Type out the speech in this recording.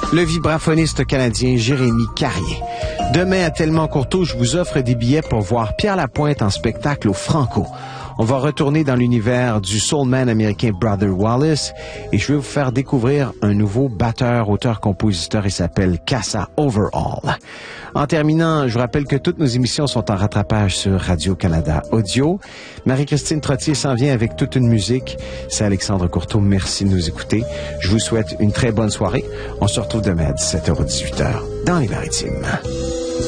le vibraphoniste canadien Jérémy Carrier. Demain, à Tellement Courteau, je vous offre des billets pour voir Pierre Lapointe en spectacle au Franco. On va retourner dans l'univers du soulman américain Brother Wallace et je vais vous faire découvrir un nouveau batteur, auteur, compositeur. Il s'appelle Casa Overall. En terminant, je vous rappelle que toutes nos émissions sont en rattrapage sur Radio-Canada Audio. Marie-Christine Trottier s'en vient avec toute une musique. C'est Alexandre Courteau. Merci de nous écouter. Je vous souhaite une très bonne soirée. On se retrouve demain à 17h ou 18h dans les Maritimes.